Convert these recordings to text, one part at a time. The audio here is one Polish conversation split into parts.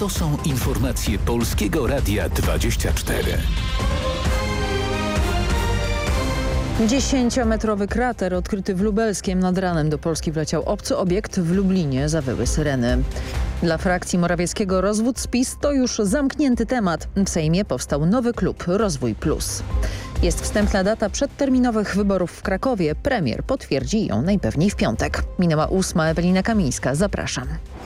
To są informacje Polskiego Radia 24. 10-metrowy krater odkryty w Lubelskiem nad ranem. Do Polski wleciał obcy obiekt. W Lublinie zawyły syreny. Dla frakcji Morawieckiego rozwód z PiS to już zamknięty temat. W Sejmie powstał nowy klub Rozwój Plus. Jest wstępna data przedterminowych wyborów w Krakowie. Premier potwierdzi ją najpewniej w piątek. Minęła 8. Ewelina Kamińska. Zapraszam.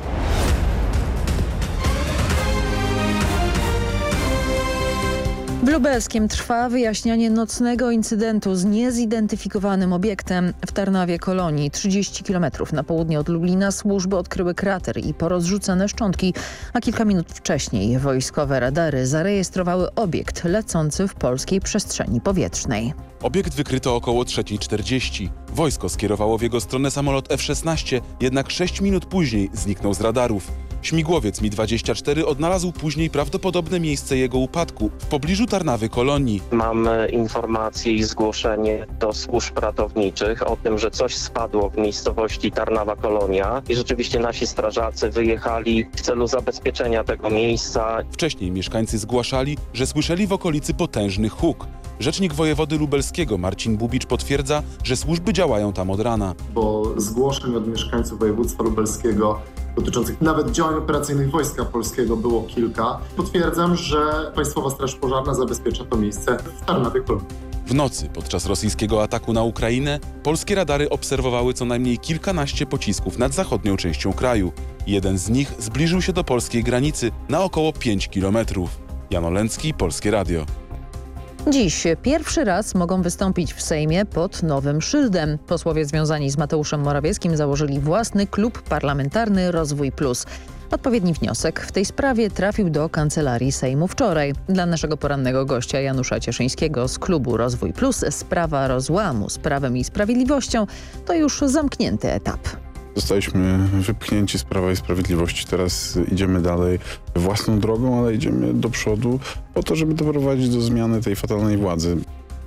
W Lubelskiem trwa wyjaśnianie nocnego incydentu z niezidentyfikowanym obiektem w Tarnawie Kolonii. 30 km na południe od Lublina służby odkryły krater i porozrzucane szczątki, a kilka minut wcześniej wojskowe radary zarejestrowały obiekt lecący w polskiej przestrzeni powietrznej. Obiekt wykryto około 3:40. Wojsko skierowało w jego stronę samolot F-16, jednak 6 minut później zniknął z radarów. Śmigłowiec Mi-24 odnalazł później prawdopodobne miejsce jego upadku w pobliżu Tarnawy Kolonii. Mamy informacje i zgłoszenie do służb ratowniczych o tym, że coś spadło w miejscowości Tarnawa Kolonia i rzeczywiście nasi strażacy wyjechali w celu zabezpieczenia tego miejsca. Wcześniej mieszkańcy zgłaszali, że słyszeli w okolicy potężny huk. Rzecznik wojewody lubelskiego Marcin Bubicz potwierdza, że służby działają tam od rana. Bo zgłoszeń od mieszkańców województwa lubelskiego dotyczących nawet działań operacyjnych Wojska Polskiego było kilka. Potwierdzam, że Państwowa Straż Pożarna zabezpiecza to miejsce w Tarnawie Kolonii. W nocy podczas rosyjskiego ataku na Ukrainę polskie radary obserwowały co najmniej kilkanaście pocisków nad zachodnią częścią kraju. Jeden z nich zbliżył się do polskiej granicy na około 5 kilometrów. Jan Olęcki, Polskie Radio. Dziś pierwszy raz mogą wystąpić w Sejmie pod nowym szyldem. Posłowie związani z Mateuszem Morawieckim założyli własny klub parlamentarny Rozwój Plus. Odpowiedni wniosek w tej sprawie trafił do Kancelarii Sejmu wczoraj. Dla naszego porannego gościa Janusza Cieszyńskiego z klubu Rozwój Plus sprawa rozłamu z Prawem i Sprawiedliwością to już zamknięty etap. Zostaliśmy wypchnięci z Prawa i Sprawiedliwości. Teraz idziemy dalej własną drogą, ale idziemy do przodu po to, żeby doprowadzić do zmiany tej fatalnej władzy.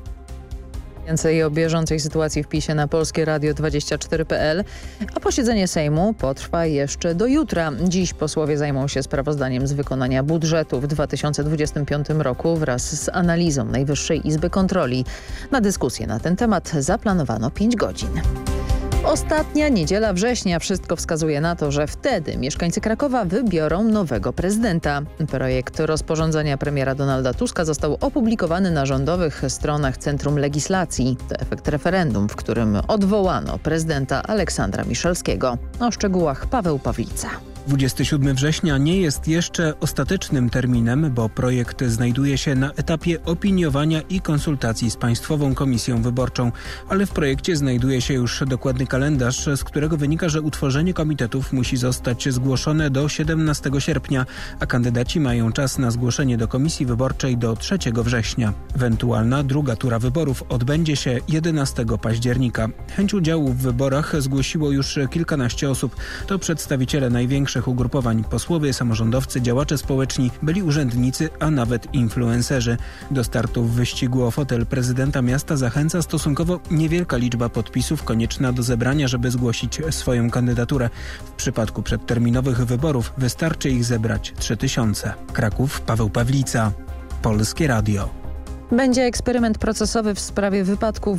Więcej o bieżącej sytuacji w PiS-ie na polskieradio24.pl, a posiedzenie Sejmu potrwa jeszcze do jutra. Dziś posłowie zajmą się sprawozdaniem z wykonania budżetu w 2025 roku wraz z analizą Najwyższej Izby Kontroli. Na dyskusję na ten temat zaplanowano 5 godzin. Ostatnia niedziela września. Wszystko wskazuje na to, że wtedy mieszkańcy Krakowa wybiorą nowego prezydenta. Projekt rozporządzenia premiera Donalda Tuska został opublikowany na rządowych stronach Centrum Legislacji. To efekt referendum, w którym odwołano prezydenta Aleksandra Miszalskiego. O szczegółach Paweł Pawlica. 27 września nie jest jeszcze ostatecznym terminem, bo projekt znajduje się na etapie opiniowania i konsultacji z Państwową Komisją Wyborczą. Ale w projekcie znajduje się już dokładny kalendarz, z którego wynika, że utworzenie komitetów musi zostać zgłoszone do 17 sierpnia, a kandydaci mają czas na zgłoszenie do Komisji Wyborczej do 3 września. Ewentualna druga tura wyborów odbędzie się 11 października. Chęć udziału w wyborach zgłosiło już kilkanaście osób. To przedstawiciele największych ugrupowań, posłowie, samorządowcy, działacze społeczni, byli urzędnicy, a nawet influencerzy. Do startu w wyścigu o fotel prezydenta miasta zachęca stosunkowo niewielka liczba podpisów konieczna do zebrania, żeby zgłosić swoją kandydaturę. W przypadku przedterminowych wyborów wystarczy ich zebrać 3000. Kraków, Paweł Pawlica, Polskie Radio. Będzie eksperyment procesowy w sprawie wypadków